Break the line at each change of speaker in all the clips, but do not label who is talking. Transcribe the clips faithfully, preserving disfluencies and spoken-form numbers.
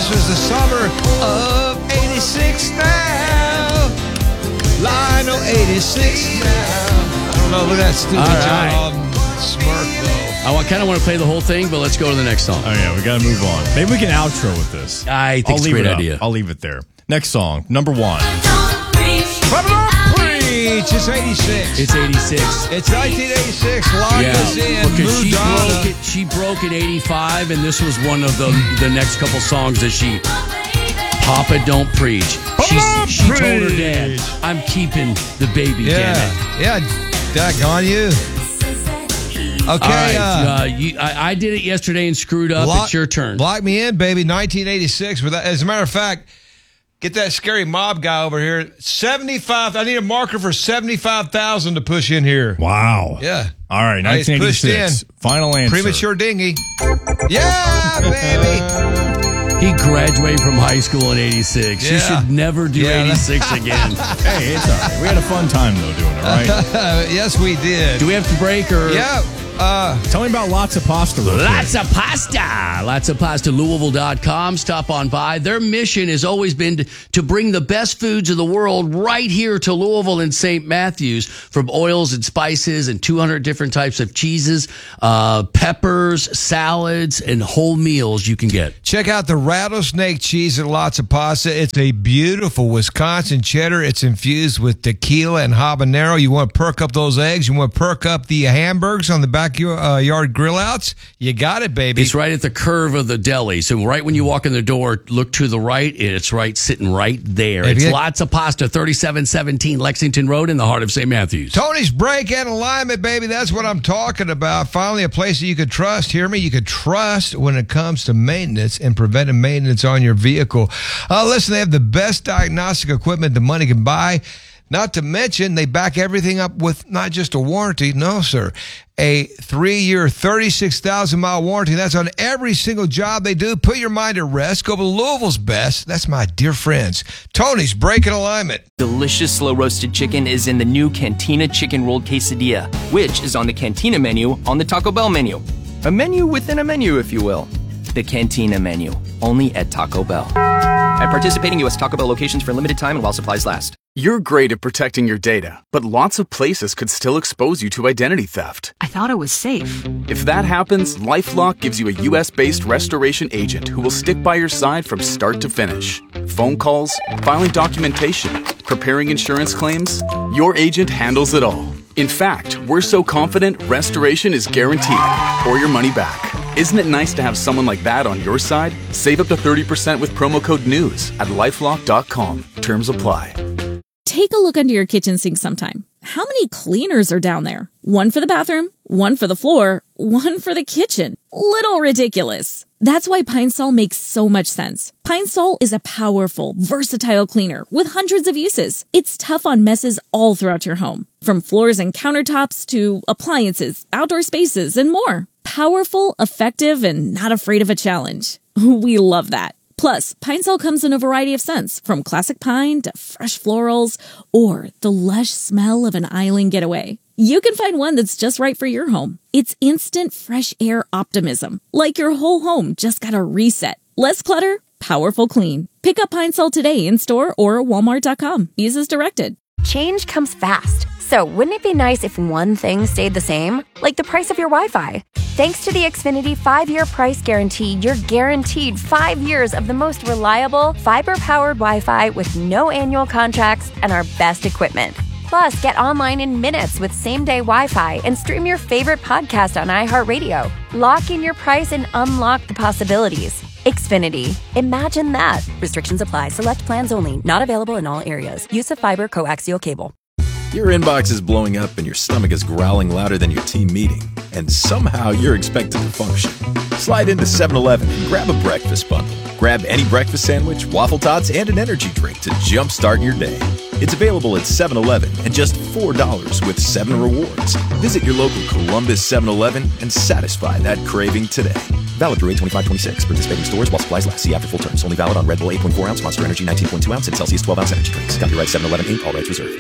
This was the summer of eighty-six now. Lionel eighty-six now. I don't know, look at that stupid
right.
John Alden smirk, though.
I kind of want to play the whole thing, but let's go to the next song.
Oh, yeah, we got to move on. Maybe we can outro with this.
I think
I'll
it's a
leave
great
it up.
idea.
I'll leave it there. Next song, number one.
But don't preach. It's eighty-six.
It's eighty-six.
It's nineteen eighty-six. Lock
Yeah,
us in.
because she
Madonna.
broke it. She broke in eighty-five, and this was one of the the next couple songs that she. Papa don't preach. She
Don't
she told her
preach.
dad, "I'm keeping the baby."
Yeah,
Damn it.
yeah. Daggone you. Okay,
All right,
uh,
uh, you, I, I did it yesterday and screwed up.
lock,
It's your turn.
Lock me in, baby. nineteen eighty-six. With that, as a matter of fact, get that scary mob guy over here. Seventy-five. I need a marker for seventy-five thousand to push in here.
Wow.
Yeah.
All right,
I just
nineteen
pushed
eighty-six.
in.
Final answer.
Premature dingy. Yeah, baby.
He graduated from high school in eighty-six. You
Yeah.
should never do
Yeah.
eighty-six again.
Hey, it's all right. We had a fun time, though, doing it, right?
Yes, we did.
Do we have to break or?
Yeah. Uh,
Tell me about Lots of Pasta. real quick.
Lots of pasta. Lots of pasta. Louisville dot com. Stop on by. Their mission has always been to, to bring the best foods of the world right here to Louisville and Saint Matthews, from oils and spices and two hundred different types of cheeses, uh, peppers, salads, and whole meals you can get.
Check out the rattlesnake cheese at Lots of Pasta. It's a beautiful Wisconsin cheddar. It's infused with tequila and habanero. You want to perk up those eggs. You want to perk up the hamburgers on the backyard uh, grill outs. You got it, baby.
It's right at the curve of the deli. So right when you walk in the door, look to the right. It's right, sitting right there.
If
It's
you-
Lots of Pasta, thirty-seven seventeen Lexington Road in the heart of Saint Matthews.
Tony's Break and Alignment, baby. That's what I'm talking about. Finally, a place that you could trust. Hear me? You could trust when it comes to maintenance and preventive maintenance on your vehicle. Uh, listen, they have the best diagnostic equipment the money can buy. Not to mention, they back everything up with not just a warranty. No, sir. A three-year, thirty-six thousand mile warranty. That's on every single job they do. Put your mind at rest. Go to Louisville's best. That's my dear friends. Tony's Break and Alignment.
Delicious slow-roasted chicken is in the new Cantina Chicken Rolled Quesadilla, which is on the Cantina menu on the Taco Bell menu. A menu within a menu, if you will. The Cantina menu, only at Taco Bell. At participating U S Taco Bell locations for a limited time and while supplies last.
You're great at protecting your data, but lots of places could still expose you to identity theft.
I thought it was safe.
If that happens, LifeLock gives you a U S-based restoration agent who will stick by your side from start to finish. Phone calls, filing documentation, preparing insurance claims, your agent handles it all. In fact, we're so confident restoration is guaranteed or your money back. Isn't it nice to have someone like that on your side? Save up to thirty percent with promo code NEWS at lifelock dot com. Terms apply.
Take a look under your kitchen sink sometime. How many cleaners are down there? One for the bathroom, one for the floor, one for the kitchen. Little ridiculous. That's why Pine Sol makes so much sense. Pine Sol is a powerful, versatile cleaner with hundreds of uses. It's tough on messes all throughout your home, from floors and countertops to appliances, outdoor spaces, and more. Powerful, effective, and not afraid of a challenge. We love that. Plus, Pine Sol comes in a variety of scents, from classic pine to fresh florals, or the lush smell of an island getaway. You can find one that's just right for your home. It's instant fresh air optimism, like your whole home just got a reset. Less clutter, powerful clean. Pick up Pine Sol today in store or walmart dot com. Use as directed.
Change comes fast. So wouldn't it be nice if one thing stayed the same? Like the price of your Wi-Fi. Thanks to the Xfinity five-year price guarantee, you're guaranteed five years of the most reliable, fiber-powered Wi-Fi with no annual contracts and our best equipment. Plus, get online in minutes with same-day Wi-Fi and stream your favorite podcast on iHeartRadio. Lock in your price and unlock the possibilities. Xfinity. Imagine that.
Restrictions apply. Select plans only. Not available in all areas. Use of fiber coaxial cable.
Your inbox is blowing up and your stomach is growling louder than your team meeting. And somehow you're expected to function. Slide into seven eleven and grab a breakfast bundle. Grab any breakfast sandwich, waffle tots, and an energy drink to jumpstart your day. It's available at seven eleven and just four dollars with seven rewards. Visit your local Columbus seven eleven and satisfy that craving today. Valid through eight twenty-five twenty-six. Participating stores while supplies last. See after full terms. Only valid on Red Bull eight point four ounce, Monster Energy nineteen point two ounce, and Celsius twelve ounce energy drinks. Copyright seven eleven Incorporated. All rights reserved.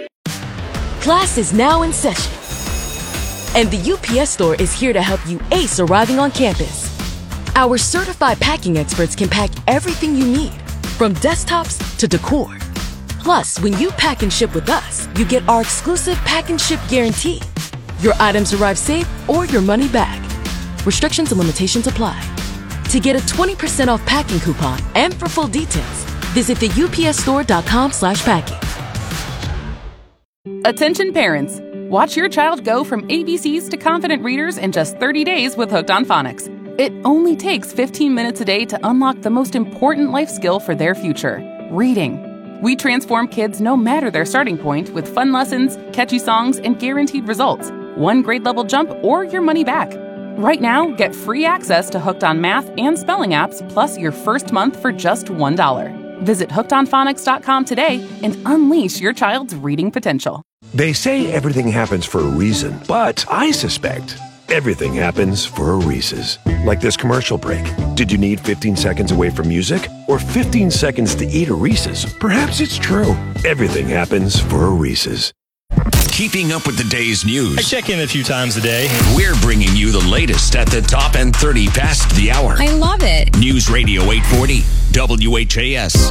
Class is now in session, and the U P S Store is here to help you ace arriving on campus.
Our certified packing experts can pack everything you need, from desktops to decor. Plus, when you pack and ship with us, you get our exclusive pack and ship guarantee. Your items arrive safe or your money back. Restrictions and limitations apply. To get a twenty percent off packing coupon and for full details, visit the U P S store dot com slash packing.
Attention parents. Watch your child go from A B Cs to confident readers in just thirty days with Hooked on Phonics. It only takes fifteen minutes a day to unlock the most important life skill for their future, reading. We transform kids no matter their starting point with fun lessons, catchy songs, and guaranteed results. One grade level jump or your money back. Right now, get free access to Hooked on Math and Spelling apps, plus your first month for just one dollar. Visit hooked on phonics dot com today and unleash your child's reading potential.
They say everything happens for a reason, but I suspect everything happens for a Reese's. Like this commercial break. Did you need fifteen seconds away from music or fifteen seconds to eat a Reese's? Perhaps it's true. Everything happens for a Reese's.
Keeping up with the day's news.
I check in a few times a day.
We're bringing you the latest at the top and thirty past the hour.
I love it.
News Radio eight forty, W H A S.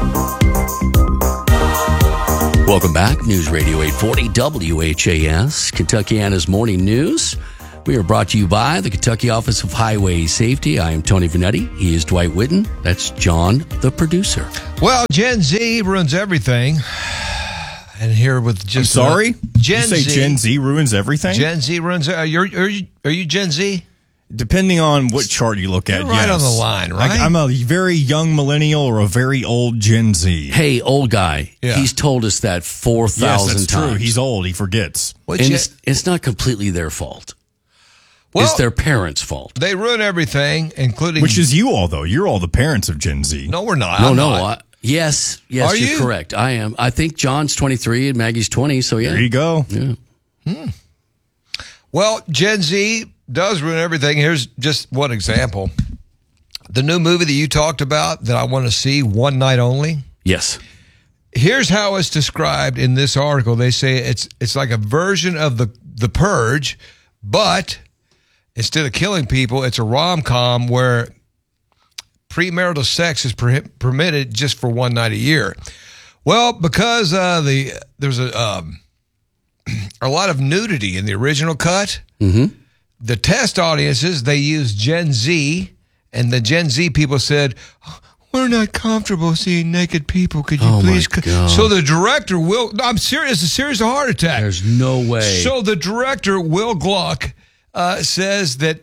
Welcome back. News Radio eight forty, W H A S, Kentuckiana's Morning News. We are brought to you by the Kentucky Office of Highway Safety. I am Tony Vanetti. He is Dwight Whitten. That's John, the producer.
Well, Gen Z ruins everything. And here with just
I'm sorry,
Gen
you say
Z.
Gen Z ruins everything.
Gen Z ruins. Are you are you, are you Gen Z?
Depending on what chart you look at,
You're right
yes.
on the line, right?
Like, I'm a very young millennial or a very old Gen Z.
Hey, old guy.
Yeah.
He's told us that four thousand
yes, that's
times.
true. He's old. He forgets.
What
and
gen-
it's, it's not completely their fault.
Well,
it's their parents' fault.
They ruin everything, including
Which is you all, though. You're all the parents of Gen Z.
No, we're not.
No,
I'm
no.
not.
I, yes, yes,
Are
you're
you?
correct. I am. I think John's twenty-three and Maggie's twenty, so yeah.
There you go.
Yeah.
Hmm. Well, Gen Z does ruin everything. Here's just one example. The new movie that you talked about that I want to see, One Night Only.
Yes.
Here's how it's described in this article. They say it's it's like a version of the The Purge, but instead of killing people, it's a rom-com where premarital sex is per- permitted just for one night a year. Well, because uh, the there's a um, a lot of nudity in the original cut,
Mm-hmm.
the test audiences, they used Gen Z, and the Gen Z people said, we're not comfortable seeing naked people. Could you
Oh, my
please? co-"
God.
So the director, Will, no, I'm serious, it's a series of heart attack.
There's no way.
So the director, Will Gluck, uh, says that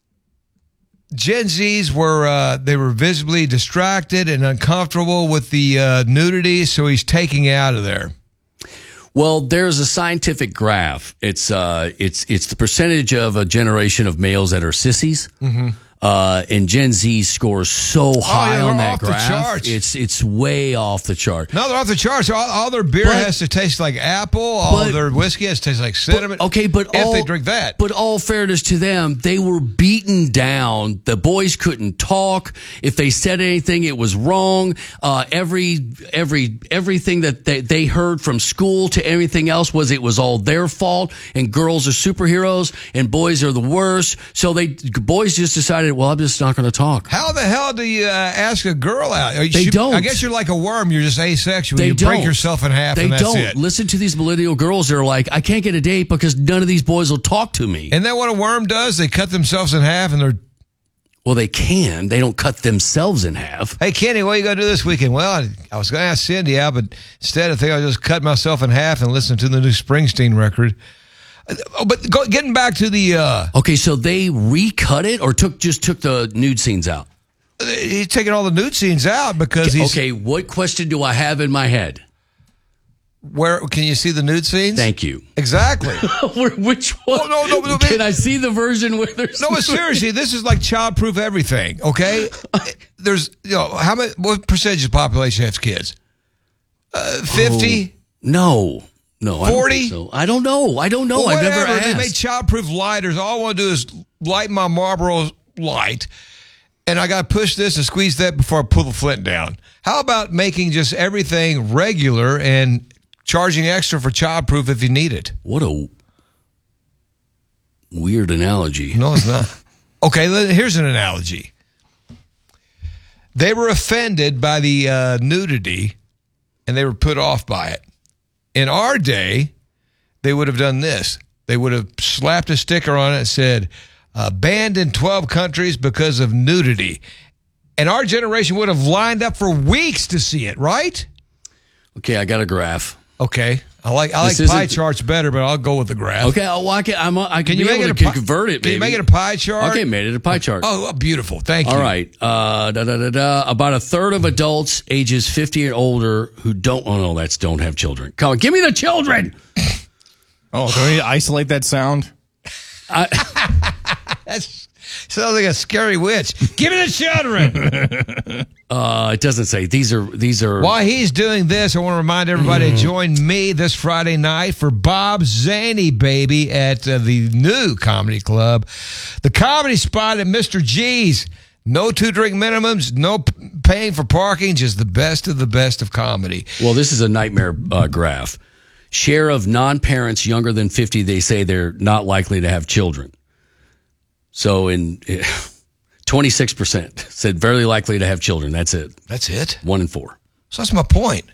Gen Zs were, uh, they were visibly distracted and uncomfortable with the uh, nudity, so he's taking it out of there.
Well, there's a scientific graph. It's uh, it's it's the percentage of a generation of males that are sissies.
Mm-hmm.
Uh, and Gen Z scores so high
yeah,
on
they're
that
off the
graph.
charts.
It's it's way off the chart.
No, they're off the charts. All, all their beer
But-
has to taste like apple. All
but-
their whiskey has to taste like cinnamon.
But- okay, but
if
all,
they drink that.
But all fairness to them, they were beaten down. The boys couldn't talk. If they said anything, it was wrong. Uh, every every everything that they, they heard from school to everything else was it was all their fault. And girls are superheroes, and boys are the worst. So they boys just decided, well, I'm just not going to talk.
How the hell do you uh, ask a girl out? You
They
should-
don't.
I guess you're like a worm. You're just asexual.
They
you
don't.
break yourself in half,
They
and that's
don't.
it.
Listen to these millennial girls. They're like, I can't get a date because none of these boys will talk to me.
Isn't that what a worm does? They cut themselves in half, and they're.
Well, they can. They don't cut themselves in half.
Hey, Kenny, what are you going to do this weekend? Well, I, I was going to ask Cindy out, but instead I think I'll just cut myself in half and listen to the new Springsteen record. Oh, but go, getting back to the... Uh,
Okay, so they recut it or took just took the nude scenes out?
he's taking all the nude scenes out because he's...
Okay, what question do I have in my head?
Where can you see the nude scenes?
Thank you.
Exactly.
Which one?
Oh, no, no, no,
Can I see the version where there's
No, but seriously, this is like child-proof everything, okay? There's, you know, how many, what percentage of the population has kids? Uh, fifty?
Oh, no. No, I don't
forty?
think so. I don't know. I don't know.
Well,
I've never
whatever.
asked.
They made child-proof lighters. All I want to do is light my Marlboro light, and I got to push this and squeeze that before I pull the flint down. How about making just everything regular and charging extra for child-proof if you need it?
What a weird analogy.
No, it's not. Okay, then here's an analogy. They were offended by the uh, nudity, and they were put off by it. In our day, they would have done this. They would have slapped a sticker on it that said, uh, banned in twelve countries because of nudity. And our generation would have lined up for weeks to see it, right?
Okay, I got a graph.
Okay. I like I
This
like pie
isn't-
charts better, but I'll go with the graph.
Okay, well, I can, I'm, I can,
Can you
be
make
able
it
to
a pi-
convert it,
Can you
maybe.
make it a pie chart?
Okay, made it a pie chart.
Oh, beautiful. Thank you.
All right. Uh, da, da, da, da. About a third of adults ages fifty and older who don't, oh no, that's don't have children. Come on, give me the children.
Oh, do I need to isolate that sound?
That sounds like a scary witch. Give me the children.
Uh, it doesn't say. These are, these are.
While he's doing this, I want to remind everybody to join me this Friday night for Bob Zaney, baby, at uh, the new Comedy Club. The Comedy Spot at Mister G's. No two-drink minimums, no p- paying for parking, just the best of the best of comedy.
Well, this is a nightmare uh, graph. Share of non-parents younger than fifty, they say they're not likely to have children. So in twenty-six percent said very likely to have children. That's it.
That's it?
One in four.
So that's my point.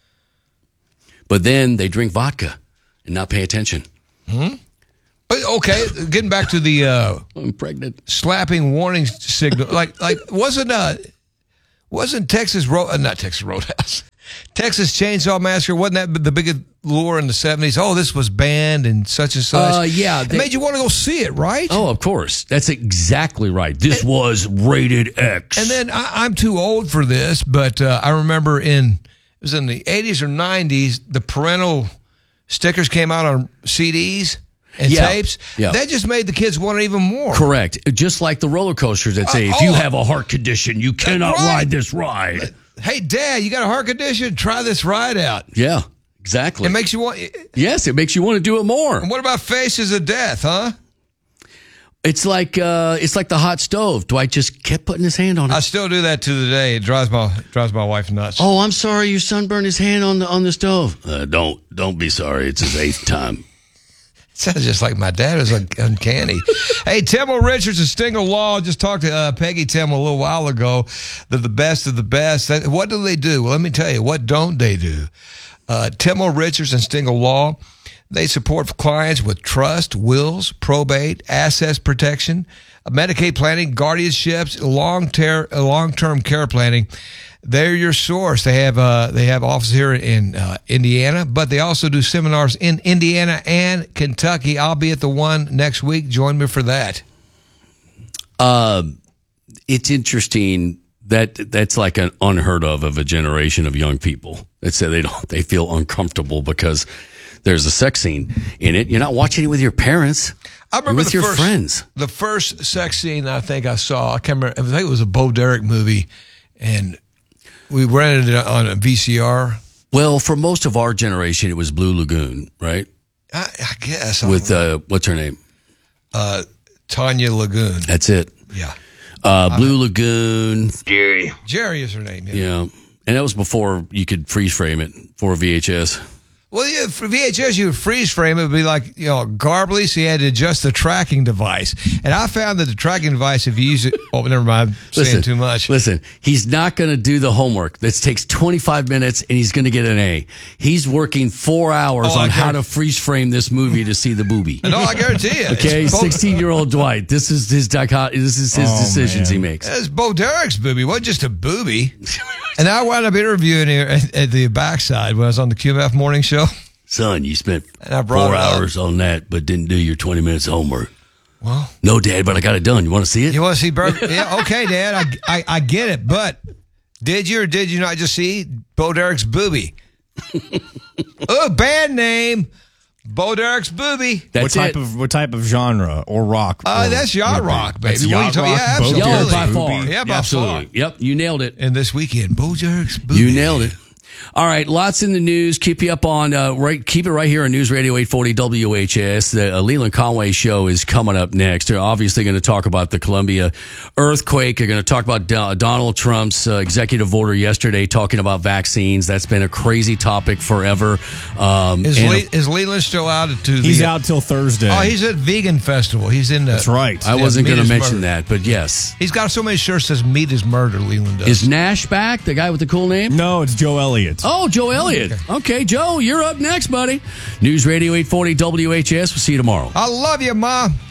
But then they drink vodka and not pay attention.
Hmm? But okay, getting back to the uh,
I'm pregnant.
slapping warning signal. Like, like wasn't uh, wasn't Texas Road? Uh, not Texas Roadhouse. Texas Chainsaw Massacre, wasn't that the biggest lure in the seventies? Oh, this was banned and such and such.
Uh, yeah,
it
they-
made you want to go see it, right?
Oh, of course. That's exactly right. This was rated X.
And then I, I'm too old for this, but uh, I remember in it was in the eighties or nineties, the parental stickers came out on C Ds and
Yeah,
tapes.
yeah.
That just made the kids want it even more.
Correct. Just like the roller coasters that say,
Uh,
if you
oh,
have a heart condition, you cannot
right.
ride this ride.
Hey, Dad, you got a heart condition? Try this ride out.
Yeah, exactly.
It makes you want.
Yes, it makes you want to do it more.
And what about Faces of Death, huh?
It's like uh, it's like the hot stove. Dwight just kept putting his hand on it.
I still do that to the day. It drives my drives my wife nuts.
Oh, I'm sorry, your son burned his hand on the on the stove. Uh, don't don't be sorry. It's his eighth time.
Sounds just like my dad. It was un- uncanny. Hey, Timmel Richards and Stingle Law. Just talked to uh, Peggy Timmel a little while ago. They're the best of the best. That, what do they do? Well, let me tell you. What don't they do? Uh, Timmel Richards and Stingle Law. They support clients with trust, wills, probate, assets protection, Medicaid planning, guardianships, long-term long-term care planning. They're your source. They have uh, they have offices here in uh, Indiana, but they also do seminars in Indiana and Kentucky. I'll be at the one next week. Join me for that.
Uh, it's interesting that that's like an unheard of of a generation of young people that say they don't they feel uncomfortable because there's a sex scene in it. You're not watching it with your parents.
I remember
You're with
the
your
first,
friends.
The first sex scene I think I saw. I can't remember. I think it was a Bo Derek movie, and we rented it on a V C R.
Well, for most of our generation, it was Blue Lagoon, right?
I, I guess
With uh, what's her name?
uh, Tanya Lagoon.
That's it.
Yeah,
Uh, Blue Lagoon.
Jerry. Jerry is her name. Yeah.
Yeah. And that was before you could freeze frame it for V H S.
Well, yeah, for V H S, you would freeze frame it, would be like, you know, garbly, so you had to adjust the tracking device. And I found that the tracking device, if you use it, oh, never mind, I'm saying too much.
Listen, he's not going to do the homework. This takes twenty-five minutes and he's going to get an A. He's working four hours
Oh, I
on how
guarantee-
to freeze frame this movie to see the booby.
No, I guarantee you.
Okay,
It's Bo-
sixteen-year-old Dwight. This is his dichot- This is his
Oh,
decisions
man.
he makes.
It's Bo Derek's booby. It wasn't just a booby. And I wound up interviewing her at, at the backside when I was on the Q M F morning show.
Son, you spent
And I brought
four
it up.
hours on that, but didn't do your twenty minutes of homework.
Well,
No, Dad, but I got it done. You want to see it?
you want to see Bur- Yeah, okay, Dad. I, I I get it, but did you or did you not just see Bo Derek's booby? Oh, band name, Bo Derek's booby.
What
That's
type
it.
of what type of genre or rock?
Uh,
or-
that's yacht rock, baby.
That's
What are you
yacht
talking-
rock,
yeah,
Bo
absolutely.
Yeah,
Derek's
by
booby.
far.
Yeah, by
Absolutely.
far.
Yep, you nailed it.
And this weekend, Bo Derek's booby.
You nailed it. All right, lots in the news. Keep you up on uh, right. Keep it right here on News Radio eight forty W H S. The uh, Leland Conway show is coming up next. They're obviously going to talk about the Columbia earthquake. They're going to talk about Do- Donald Trump's uh, executive order yesterday, talking about vaccines. That's been a crazy topic forever. Um,
is,
and,
Le- is Leland still out to? The,
he's out till Thursday.
Oh, he's at Vegan Festival. He's in. The,
That's right.
I wasn't
yeah,
going to mention
murder.
that, but yes,
he's got so many shirts that says "Meat is murder." Leland does.
Is Nash back? The guy with the cool name?
No, it's Joe Elliott.
Oh, Joe Elliott. Okay. okay, Joe, you're up next, buddy. News Radio eight forty W H S. We'll see you tomorrow.
I love you, Ma.